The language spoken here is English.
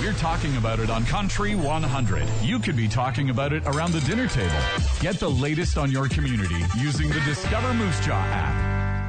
we're talking about it on Country 100. You could be talking about it around the dinner table. Get the latest on your community using the Discover Moose Jaw app.